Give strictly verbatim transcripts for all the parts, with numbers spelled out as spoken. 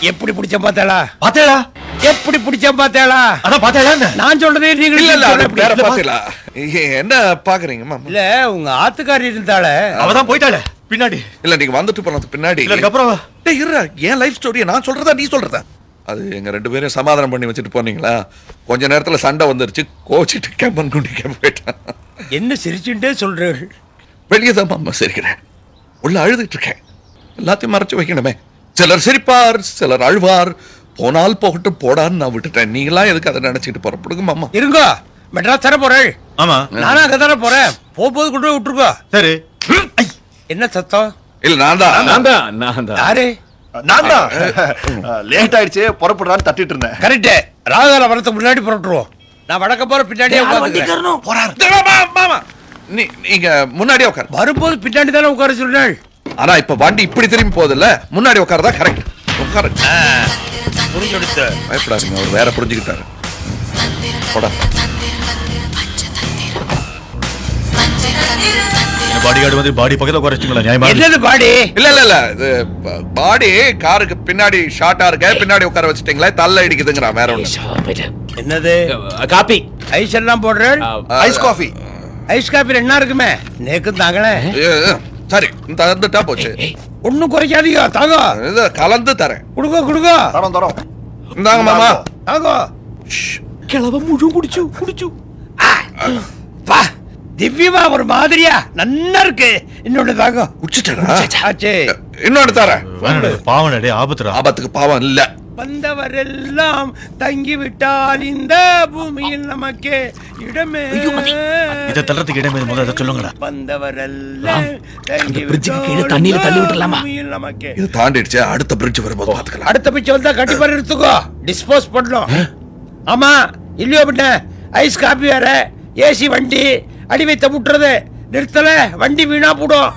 எப்படி பிடிச்ச பாத்தாளா பாத்தேடா எப்படி பிடிச்ச பாத்தாளா அதான் பாத்தேடா நான் சொல்றதே நீங்க இல்ல இல்ல அது வேற பாத்தீங்களா என்ன பாக்குறீங்க மாமா இல்ல உங்க ஆத்துக்காரி இருந்தால அவதான் போயிட்டாளே பின்னாடி இல்ல நீங்க வந்துட்டு போனது பின்னாடி இல்ல அதுக்கப்புறம் டேய் இருடா என் லைஃப் ஸ்டோரியை நான் சொல்றதா நீ சொல்றதா அது எங்க ரெண்டு பேரும் சமாதானம் பண்ணி வச்சுட்டு போனீங்களா கொஞ்ச நேரத்துல சண்டை வந்துருச்சு கோச்சிட்டு கேம்பன் குண்டி கேம்ப போயிட்டான் என்ன சிரிச்சுட்டே சொல்றேன் வெளியே தான் மாமா சிரிக்கிறேன் உள்ள அழுதுட்டு இருக்கேன் எல்லாத்தையும் மறைச்சு வைக்கணுமே சிலர் சிரிப்பார் சிலர் அழுவார் போனால் போகட்டும் போடான்னு நான் விட்டுட்டேன் நீங்களாம் எதுக்கு அதை நினைச்சிட்டு புறப்படுங்க மாமா இருங்க மெட்ராஸ் தர போறேன் ஆமா நானும் அங்க தானே போறேன் போகும்போது கொண்டு போய் விட்டுருக்கோ சரி என்ன சத்தம் இல்ல நான் தான் நான் தான் நான் தான் யாரு நான் தான் லேட் ஆயிடுச்சு புறப்படுறான்னு தட்டிட்டு இருந்தேன் கரெக்ட் ராகுகால வரதுக்கு முன்னாடி புறட்டுருவோம் நான் வடக்க போற பின்னாடியே உட்காந்துக்கிறேன் மாமா, மாமா நீ நீங்க முன்னாடியே உட்காரு வரும்போது பின்னாடி தானே உட்கார சொல்றாள் ஆனா இப்ப வண்டி இப்படி திரும்பி போகுதுல்ல முன்னாடி உட்காரதா கரெக்ட் உட்காரு புரிஞ்சு எடுத்து பயப்படாதீங்க அவர் வேற புரிஞ்சுக்கிட்டாரு போடா பாடி கார்டு வந்து பாடி பக்கத்துல குறைச்சிங்களா நியாயமா என்னது பாடி இல்ல இல்ல இல்ல இது பாடி காருக்கு பின்னாடி ஷார்ட்டா இருக்க பின்னாடி உட்கார வச்சுட்டீங்களே தள்ள இடிக்குதுங்கறா வேற ஒண்ணு என்னது காப்பி ஐஸ் எல்லாம் போடுறேன் ஐஸ் காஃபி ஐஸ் காப்பி என்ன இருக்குமே நேக்கு தாங்களே சரி தந்துட்டா போச்சு ஒண்ணும் குறைக்காதீங்க தாங்க இது கலந்து தரேன் குடுங்க குடுங்க தரோம் தரோம் இந்தாங்க மாமா தாங்க கிளவ முழு குடிச்சு குடிச்சு பா திவ்யமா ஒரு மாதிரியா நல்லா இருக்கு இன்னொன்னு தாங்க குடிச்சிட்டா ஆச்சே இன்னொன்னு தரேன் பாவம் டே ஆபத்துடா ஆபத்துக்கு பாவம் இல்ல வந்தவரெல்லாம் தங்கி விட்டால் இந்த பூமியில் நமக்கு இடமே இத தள்ளறதுக்கு இடமே முதல்ல சொல்லுங்கடா வந்தவரெல்லாம் தங்கி bridge-க்கு கீழே தண்ணியில தள்ளி விட்டுறலாமா? பூமியில் நமக்கு இது தாண்டிடுச்சு அடுத்த பிரிட்ஜ் வரும்போது பாத்துக்கலாம் அடுத்த பிச்சை வந்தா கண்டிப்பா எடுத்துக்கோ டிஸ்போஸ் பண்ணணும் ஆமா இல்லையோ பின்ன ஐஸ் காப்பி வேற ஏசி வண்டி அடி வைத்த முட்டுறது நிறுத்தல வண்டி வீணா போடும்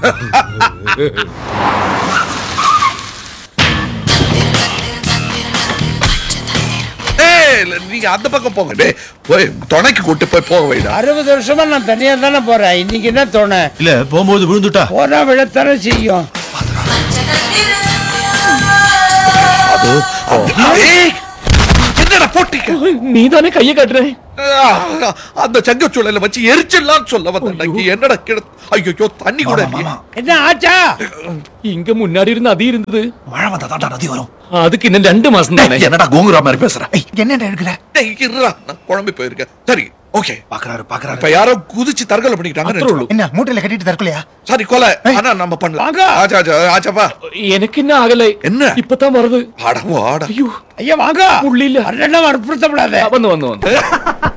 நீங்க அந்த பக்கம் போங்க டேய் போய் துணைக்கு கூட்டு போய் போக வைடா அறுபது வருஷமா நான் தனியா தானே போறேன் இன்னைக்கு என்ன தோண இல்ல போகும்போது விழுந்துட்டா போனா விழத்தர செய்யும் அது ஏய், என்னடா போட்டிக்க நீ தானே கையை காட்டுற அந்த சங்கச்சூழல வச்சு எரிச்சிடலாம் சொல்ல வந்தேன் என்னடா கிட ஐயோ தண்ணி கூட இல்லையே. என்ன ஆச்சா இங்க முன்னாடி இருந்து அது இருந்தது மழை வந்தா தாண்டா நதி வரும் அதுக்கு இன்னும் ரெண்டு மாசம் தானே என்னடா கோங்குரா மாதிரி பேசுற என்னடா எடுக்கற டேய், இருடா, நான் குழம்பி போயிருக்கேன் சரி ஓகே பாக்குறாரு பாக்குறாரு இப்ப யாரோ குதிச்சு தற்கொலை பண்ணிக்கிட்டாங்க என்ன மூட்டையில கட்டிட்டு தற்கொலையா சரி கொலை ஆனா நம்ம பண்ணலாம் வாங்க. ஆச்சா ஆச்சா ஆச்சாப்பா எனக்கு என்ன ஆகலை என்ன? இப்பதான் வருது ஆடா ஆடா ஐயோ ஐயா வாங்க உள்ள இல்ல அண்ணன் வற்புறுத்தப்படாத வந்து வந்து வந்து